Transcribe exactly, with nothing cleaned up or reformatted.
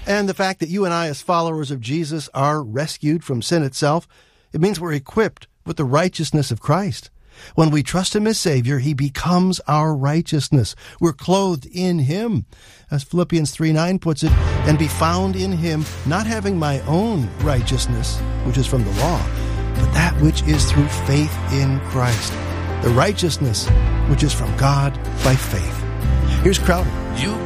And the fact that you and I, as followers of Jesus, are rescued from sin itself, it means we're equipped with the righteousness of Christ. When we trust Him as Savior, He becomes our righteousness. We're clothed in Him. As Philippians three nine puts it, and be found in Him, not having my own righteousness, which is from the law, but that which is through faith in Christ, the righteousness which is from God by faith. Here's Crowder. You